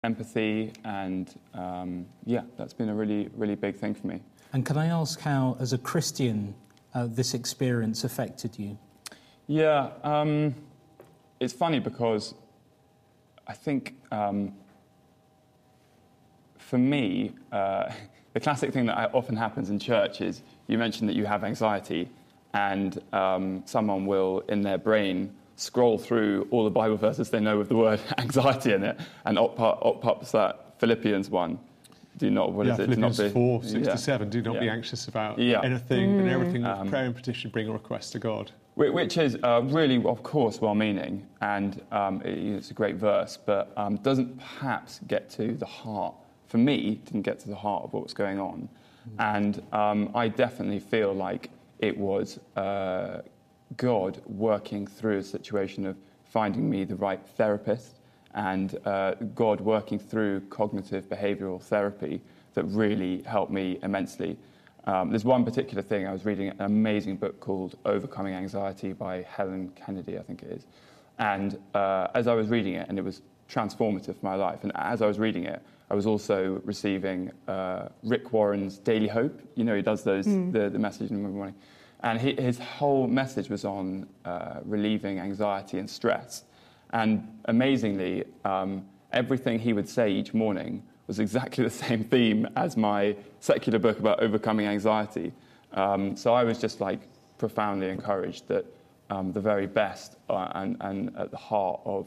empathy, and that's been a really, really big thing for me. And can I ask how, as a Christian, this experience affected you? Yeah, it's funny because I think for me, the classic thing that often happens in church is you mention that you have anxiety, and someone will, in their brain, scroll through all the Bible verses they know with the word anxiety in it, and up pops that Philippians one. Do not, what is it? Philippians do not be, 4, 6 to 7. Do not be anxious about anything, but everything with prayer and petition, bring a request to God. Which is really, of course, well-meaning, and it's a great verse, but doesn't perhaps get to the heart. For me, didn't get to the heart of what was going on. And I definitely feel like it was God working through a situation of finding me the right therapist, and God working through cognitive behavioural therapy that really helped me immensely. There's one particular thing. I was reading an amazing book called Overcoming Anxiety by Helen Kennedy, I think it is. And as I was reading it, and it was transformative for my life, and as I was reading it, I was also receiving Rick Warren's Daily Hope. You know, he does those, the message in the morning. And his whole message was on relieving anxiety and stress. And amazingly, everything he would say each morning was exactly the same theme as my secular book about overcoming anxiety. So I was just like profoundly encouraged that the very best and at the heart of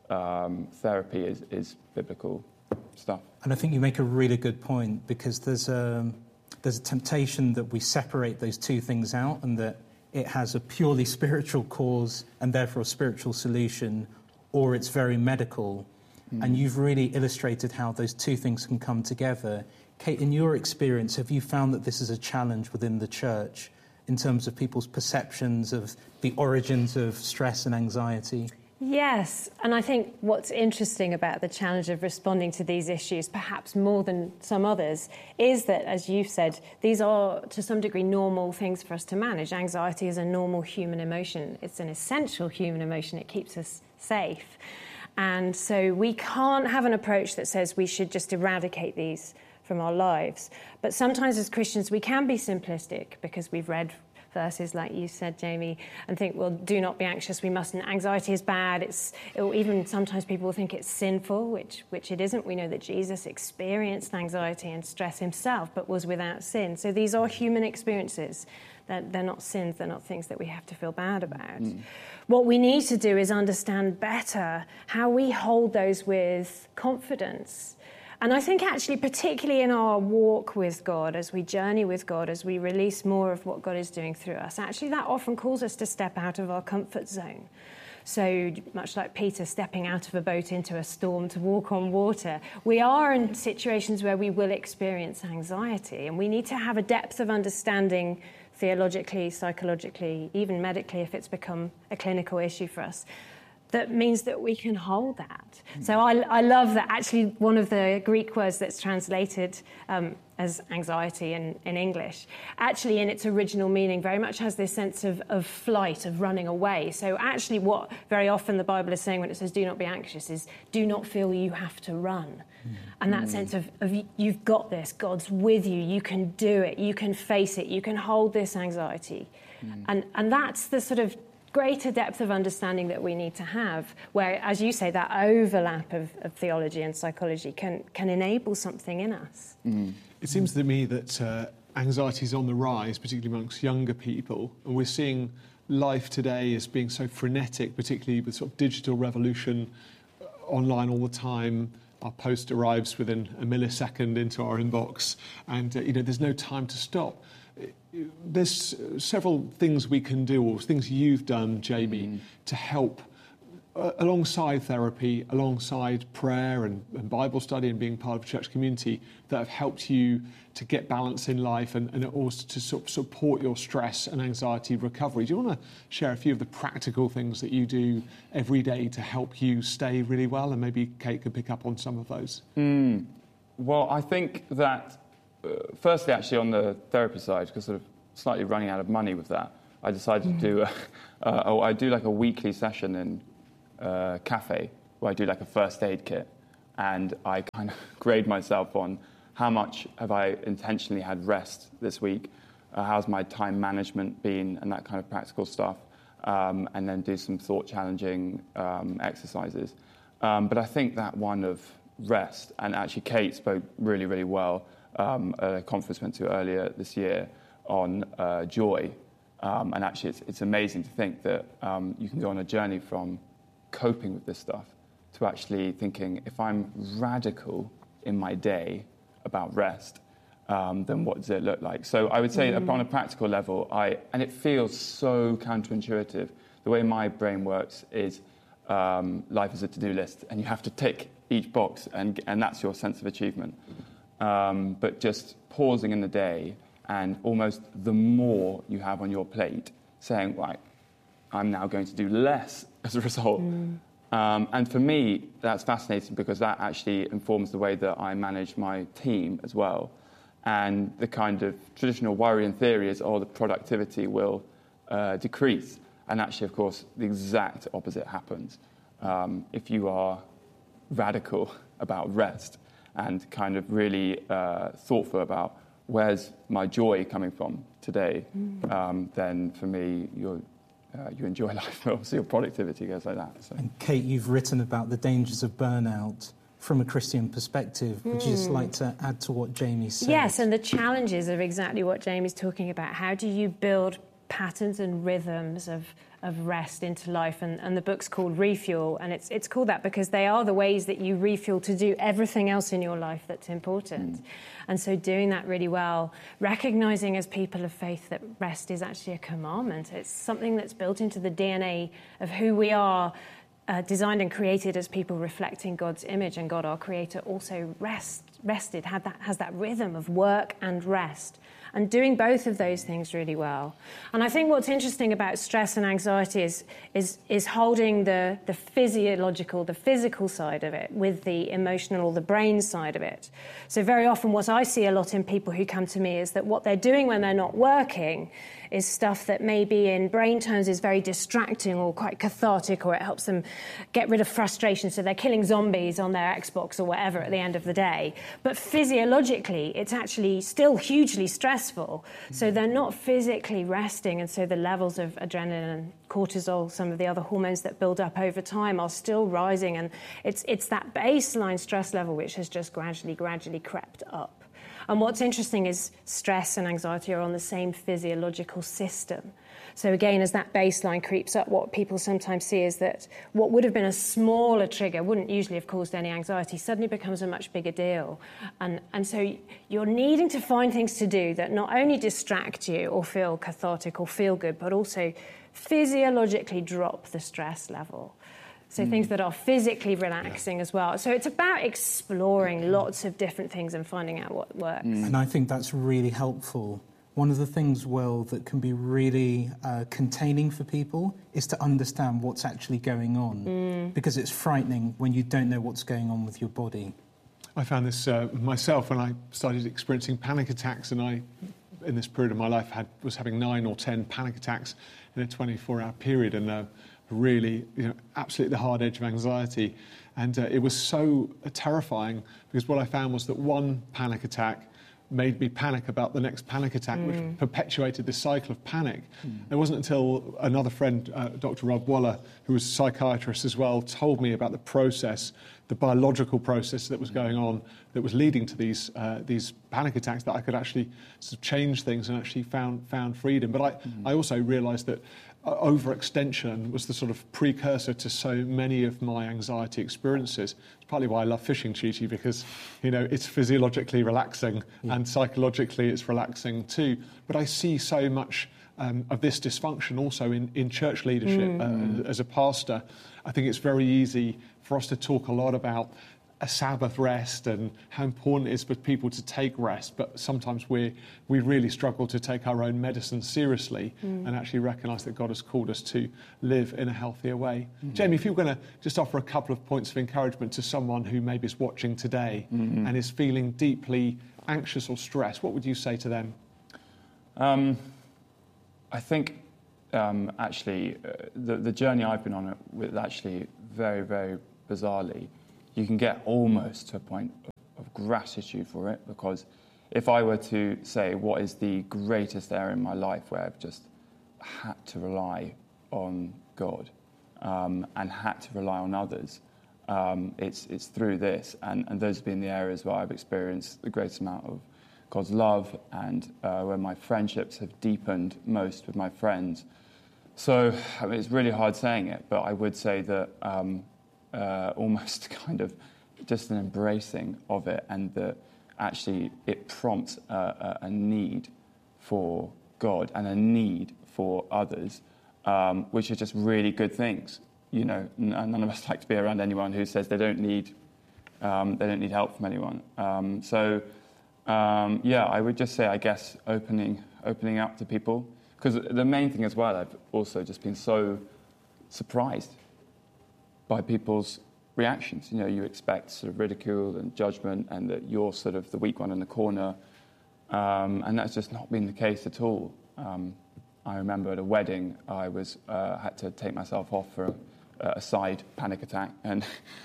therapy is biblical stuff. And I think you make a really good point, because there's a temptation that we separate those two things out, and that it has a purely spiritual cause and therefore a spiritual solution, or it's very medical. And you've really illustrated how those two things can come together. Kate, in your experience, have you found that this is a challenge within the church in terms of people's perceptions of the origins of stress and anxiety? Yes, and I think what's interesting about the challenge of responding to these issues, perhaps more than some others, is that, as you've said, these are to some degree normal things for us to manage. Anxiety is a normal human emotion. It's an essential human emotion. It keeps us safe. And so we can't have an approach that says we should just eradicate these from our lives. But sometimes as Christians we can be simplistic, because we've read verses like you said, Jamie, and think, well, do not be anxious, we mustn't. Anxiety is bad. Even sometimes people think it's sinful, which it isn't. We know that Jesus experienced anxiety and stress himself, but was without sin. So these are human experiences. They're not sins. They're not things that we have to feel bad about. What we need to do is understand better how we hold those with confidence. And I think actually, particularly in our walk with God, as we journey with God, as we release more of what God is doing through us, actually that often calls us to step out of our comfort zone. So much like Peter stepping out of a boat into a storm to walk on water, we are in situations where we will experience anxiety, and we need to have a depth of understanding theologically, psychologically, even medically, if it's become a clinical issue for us, that means that we can hold that. So I love that actually one of the Greek words that's translated as anxiety in English, actually in its original meaning very much has this sense of flight, of running away. So actually what very often the Bible is saying when it says do not be anxious is do not feel you have to run. And that sense of you've got this, God's with you, you can do it, you can face it, you can hold this anxiety. And that's the sort of greater depth of understanding that we need to have, where, as you say, that overlap of theology and psychology can enable something in us. It seems to me that anxiety is on the rise, particularly amongst younger people, and we're seeing life today as being so frenetic, particularly with sort of digital revolution, online all the time. Our post arrives within a millisecond into our inbox, and there's no time to stop. There's several things we can do, or things you've done, Jamie, to help alongside therapy, alongside prayer and Bible study and being part of a church community, that have helped you to get balance in life and also to sort of support your stress and anxiety recovery. Do you want to share a few of the practical things that you do every day to help you stay really well? And maybe Kate could pick up on some of those. Well, I think that firstly, actually, on the therapy side, because sort of slightly running out of money with that, I decided to do I do like a weekly session in a cafe where I do like a first aid kit. and I kind of grade myself on how much have I intentionally had rest this week, how's my time management been, and that kind of practical stuff, and then do some thought-challenging exercises. But I think that one of rest, and actually Kate spoke really, really well at a conference we went to earlier this year on joy. And actually it's amazing to think that you can go on a journey from coping with this stuff to actually thinking, if I'm radical in my day about rest, then what does it look like? So I would say on a practical level, and it feels so counterintuitive. The way my brain works is life is a to-do list, and you have to tick each box, and that's your sense of achievement. But just pausing in the day, and almost the more you have on your plate, saying, right, I'm now going to do less as a result. And for me, that's fascinating because that actually informs the way that I manage my team as well. And the kind of traditional worry in theory is, the productivity will decrease. And actually, of course, the exact opposite happens. If you are radical about rest and kind of really thoughtful about where's my joy coming from today, then for me, you enjoy life, but obviously your productivity goes like that. So. And Kate, you've written about the dangers of burnout from a Christian perspective. Would you just like to add to what Jamie said? Yes, and the challenges of exactly what Jamie's talking about. How do you build patterns and rhythms of rest into life? And the book's called Refuel, and it's called that because they are the ways that you refuel to do everything else in your life that's important. And so doing that really well, recognising as people of faith that rest is actually a commandment. It's something that's built into the DNA of who we are, designed and created as people reflecting God's image, and God, our Creator, also rested, has that rhythm of work and rest, and doing both of those things really well. And I think what's interesting about stress and anxiety is holding the physiological, the physical side of it with the emotional or the brain side of it. So very often what I see a lot in people who come to me is that what they're doing when they're not working is stuff that maybe in brain terms is very distracting or quite cathartic, or it helps them get rid of frustration. So they're killing zombies on their Xbox or whatever at the end of the day. But physiologically, it's actually still hugely stressful. So they're not physically resting. And so the levels of adrenaline and cortisol, some of the other hormones that build up over time, are still rising. And it's that baseline stress level which has just gradually crept up. And what's interesting is stress and anxiety are on the same physiological system. So again, as that baseline creeps up, what people sometimes see is that what would have been a smaller trigger, wouldn't usually have caused any anxiety, suddenly becomes a much bigger deal. And so you're needing to find things to do that not only distract you or feel cathartic or feel good, but also physiologically drop the stress level. So things that are physically relaxing as well. So it's about exploring lots of different things and finding out what works. And I think that's really helpful. One of the things, Will, that can be really containing for people is to understand what's actually going on, because it's frightening when you don't know what's going on with your body. I found this myself when I started experiencing panic attacks, and I, in this period of my life, was having 9 or 10 panic attacks in a 24-hour period, and really, absolutely the hard edge of anxiety. And it was so terrifying, because what I found was that one panic attack made me panic about the next panic attack, which perpetuated this cycle of panic. It wasn't until another friend, Dr. Rob Waller, who was a psychiatrist as well, told me about the process, the biological process that was going on, that was leading to these panic attacks, that I could actually sort of change things and actually found freedom. But I also realised that overextension was the sort of precursor to so many of my anxiety experiences. It's partly why I love fishing, Chi-Chi, because, it's physiologically relaxing and psychologically it's relaxing too. But I see so much of this dysfunction also in church leadership. As a pastor, I think it's very easy for us to talk a lot about a Sabbath rest and how important it is for people to take rest, but sometimes we really struggle to take our own medicine seriously and actually recognise that God has called us to live in a healthier way. Jamie, if you were going to just offer a couple of points of encouragement to someone who maybe is watching today and is feeling deeply anxious or stressed, what would you say to them? I think actually the journey I've been on with actually very, very bizarrely you can get almost to a point of gratitude for it, because if I were to say what is the greatest area in my life where I've just had to rely on God and had to rely on others, it's through this, and those have been the areas where I've experienced the greatest amount of God's love, and where my friendships have deepened most with my friends. So I mean, it's really hard saying it, but I would say that almost kind of just an embracing of it, and that actually it prompts a need for God and a need for others, which are just really good things. You know, none of us like to be around anyone who says they don't need help from anyone. I would just say, I guess, opening up to people, because the main thing as well, I've also just been so surprised by people's reactions. You know, you expect sort of ridicule and judgment, and that you're sort of the weak one in the corner, and that's just not been the case at all. I remember at a wedding, I had to take myself off for a side panic attack, and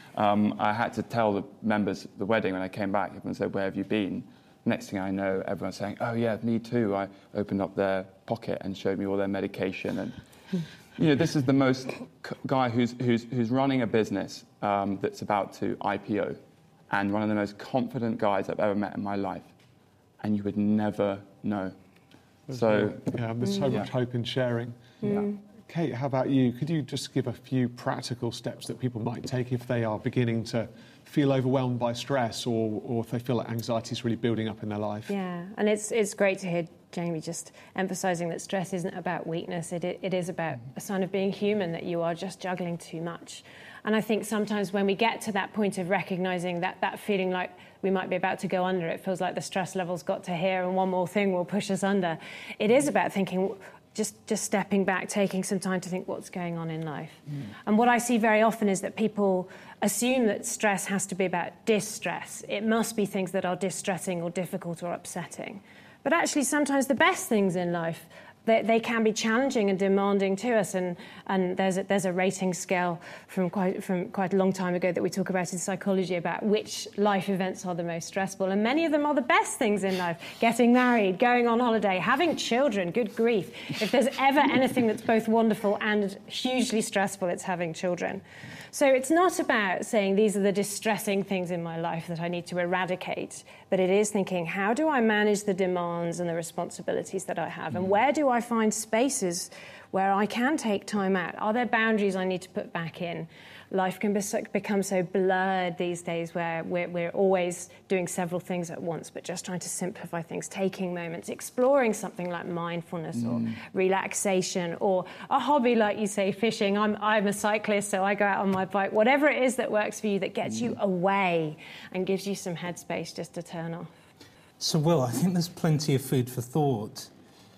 I had to tell the members of the wedding when I came back. Everyone said, "Where have you been?" Next thing I know, everyone's saying, "Oh yeah, me too." I opened up their pocket and showed me all their medication, and you know, this is the most guy who's running a business that's about to IPO, and one of the most confident guys I've ever met in my life, and you would never know. There's so much hope in sharing. Yeah. Kate, how about you? Could you just give a few practical steps that people might take if they are beginning to feel overwhelmed by stress, or if they feel like anxiety is really building up in their life? Yeah, and it's great to hear Jamie just emphasising that stress isn't about weakness. It is about a sign of being human, that you are just juggling too much. And I think sometimes when we get to that point of recognising that feeling like we might be about to go under, it feels like the stress level's got to here and one more thing will push us under. It is about thinking, just stepping back, taking some time to think what's going on in life. And what I see very often is that people assume that stress has to be about distress. It must be things that are distressing or difficult or upsetting. But actually, sometimes the best things in life, they can be challenging and demanding to us, and there's a rating scale from quite a long time ago that we talk about in psychology about which life events are the most stressful, and many of them are the best things in life: getting married, going on holiday, having children. Good grief! If there's ever anything that's both wonderful and hugely stressful, it's having children. So it's not about saying these are the distressing things in my life that I need to eradicate, but it is thinking, how do I manage the demands and the responsibilities that I have, and where do I find spaces where I can take time out? Are there boundaries I need to put back in? Life can become so blurred these days, where we're always doing several things at once, but just trying to simplify things, taking moments, exploring something like mindfulness or relaxation, or a hobby like you say, fishing. I'm a cyclist, so I go out on my bike. Whatever it is that works for you, that gets you away and gives you some headspace just to turn off. So, Will, I think there's plenty of food for thought.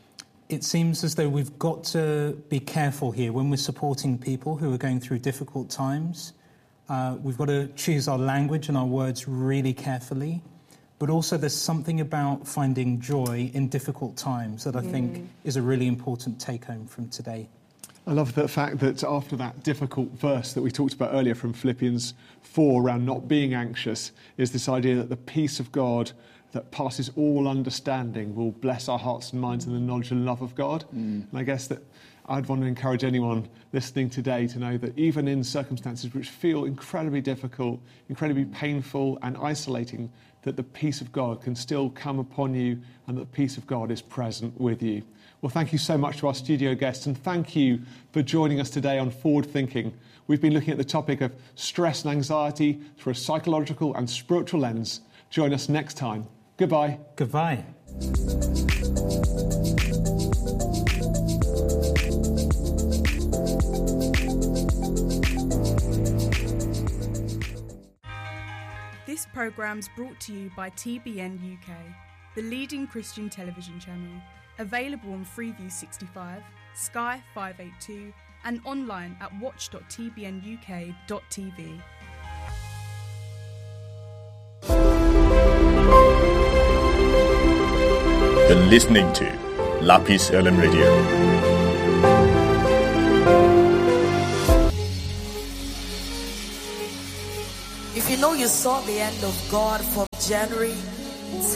It seems as though we've got to be careful here when we're supporting people who are going through difficult times. We've got to choose our language and our words really carefully. But also there's something about finding joy in difficult times that I think is a really important take-home from today. I love the fact that after that difficult verse that we talked about earlier from Philippians 4 around not being anxious, is this idea that the peace of God that passes all understanding will bless our hearts and minds in the knowledge and love of God. And I guess that I'd want to encourage anyone listening today to know that even in circumstances which feel incredibly difficult, incredibly painful and isolating, that the peace of God can still come upon you, and that the peace of God is present with you. Well, thank you so much to our studio guests, and thank you for joining us today on Forward Thinking. We've been looking at the topic of stress and anxiety through a psychological and spiritual lens. Join us next time. Goodbye. Goodbye. This programme's brought to you by TBN UK, the leading Christian television channel, available on Freeview 65, Sky 582 and online at watch.tbnuk.tv. You're listening to Lapis Ellen Radio. If you know you saw the end of God from January